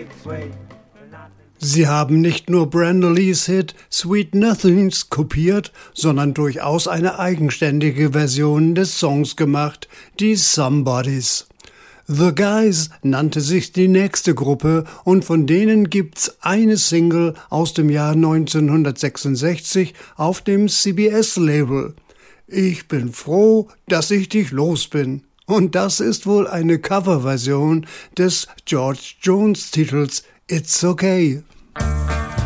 Sie haben nicht nur Brenda Lees Hit Sweet Nothings kopiert, sondern durchaus eine eigenständige Version des Songs gemacht, die Somebodies. The Guys nannte sich die nächste Gruppe und von denen gibt's eine Single aus dem Jahr 1966 auf dem CBS-Label. Ich bin froh, dass ich dich los bin. Und das ist wohl eine Coverversion des George Jones-Titels It's Okay.